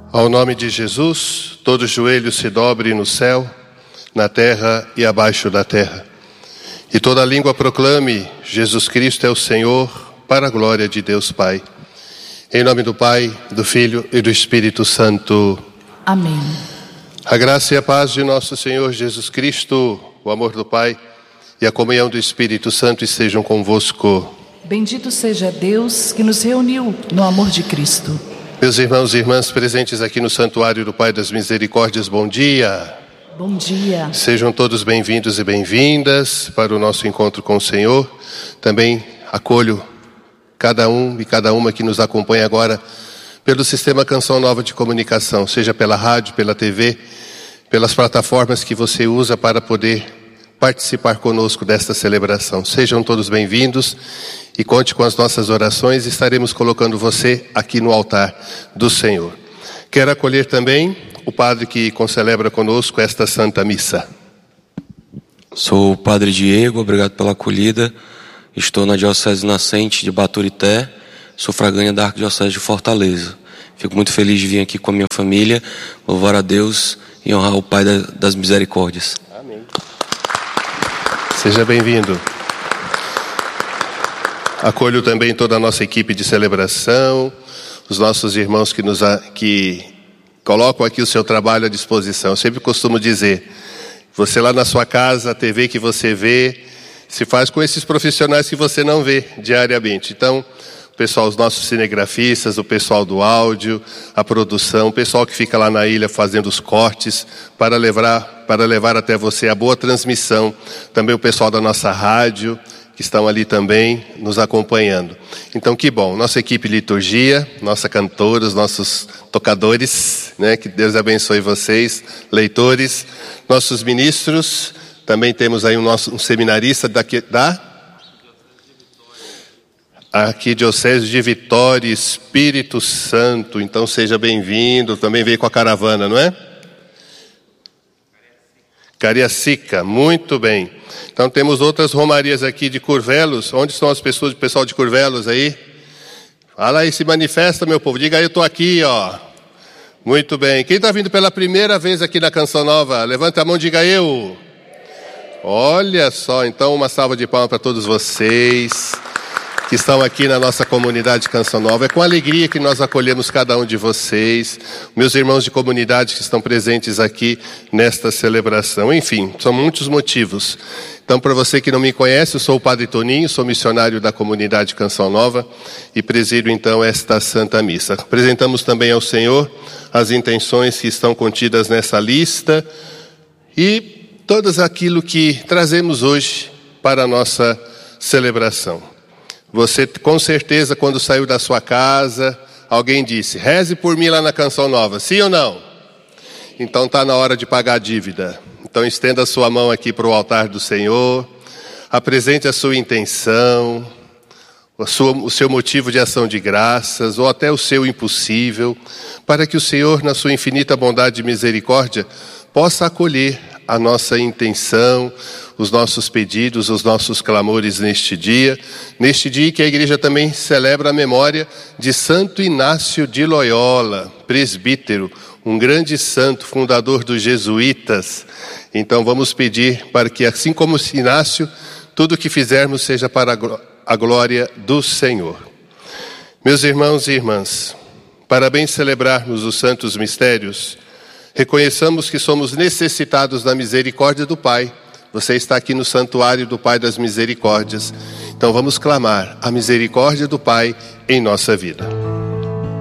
Ao nome de Jesus, todo joelho se dobre no céu, na terra e abaixo da terra. E toda língua proclame: Jesus Cristo é o Senhor, para a glória de Deus Pai. Em nome do Pai, do Filho e do Espírito Santo. Amém. A graça e a paz de nosso Senhor Jesus Cristo, o amor do Pai e a comunhão do Espírito Santo estejam convosco. Bendito seja Deus que nos reuniu no amor de Cristo. Meus irmãos e irmãs presentes aqui no Santuário do Pai das Misericórdias, bom dia. Bom dia. Sejam todos bem-vindos e bem-vindas para o nosso encontro com o Senhor. Também acolho cada um e cada uma que nos acompanha agora pelo Sistema Canção Nova de Comunicação, seja pela rádio, pela TV, pelas plataformas que você usa para poder participar conosco desta celebração. Sejam todos bem-vindos e conte com as nossas orações. Estaremos colocando você aqui no altar do Senhor. Quero acolher também o padre que concelebra conosco esta Santa Missa. Sou o Padre Diego, obrigado pela acolhida. Estou na Diocese Nascente de Baturité, sufragânea da Arquidiocese de Fortaleza. Fico muito feliz de vir aqui com a minha família, louvar a Deus e honrar o Pai das Misericórdias. Amém. Seja bem-vindo. Acolho também toda a nossa equipe de celebração, os nossos irmãos que colocam aqui o seu trabalho à disposição. Eu sempre costumo dizer, você lá na sua casa, a TV que você vê, se faz com esses profissionais que você não vê diariamente. Então, o pessoal, os nossos cinegrafistas, o pessoal do áudio, a produção, o pessoal que fica lá na ilha fazendo os cortes para levar até você a boa transmissão. Também o pessoal da nossa rádio, que estão ali também nos acompanhando. Então, que bom. Nossa equipe de liturgia, nossa cantora, os nossos tocadores, né? Que Deus abençoe vocês, leitores, nossos ministros. Também temos aí um seminarista aqui Diocese de Vitória, Espírito Santo. Então seja bem-vindo. Também veio com a caravana, não é? Cariacica, muito bem. Então temos outras romarias aqui de Curvelos. Onde estão as pessoas, o pessoal de Curvelos aí? Fala aí, se manifesta, meu povo. Diga aí, eu estou aqui, ó. Muito bem. Quem está vindo pela primeira vez aqui na Canção Nova? Levanta a mão, diga eu. Olha só, então uma salva de palmas para todos vocês que estão aqui na nossa comunidade Canção Nova. É com alegria que nós acolhemos cada um de vocês, meus irmãos de comunidade que estão presentes aqui nesta celebração. Enfim, são muitos motivos. Então, para você que não me conhece, eu sou o Padre Toninho, sou missionário da comunidade Canção Nova e presido então esta Santa Missa. Apresentamos também ao Senhor as intenções que estão contidas nessa lista e todas aquilo que trazemos hoje para a nossa celebração. Você, com certeza, quando saiu da sua casa, alguém disse, reze por mim lá na Canção Nova, sim ou não? Então está na hora de pagar a dívida. Então estenda a sua mão aqui para o altar do Senhor, apresente a sua intenção, o seu motivo de ação de graças, ou até o seu impossível, para que o Senhor, na sua infinita bondade e misericórdia, possa acolher a nossa intenção, os nossos pedidos, os nossos clamores neste dia que a igreja também celebra a memória de Santo Inácio de Loyola, presbítero, um grande santo, fundador dos jesuítas. Então vamos pedir para que, assim como Inácio, tudo o que fizermos seja para a glória do Senhor. Meus irmãos e irmãs, para bem celebrarmos os santos mistérios, reconheçamos que somos necessitados da misericórdia do Pai. Você está aqui no Santuário do Pai das Misericórdias. Então vamos clamar a misericórdia do Pai em nossa vida.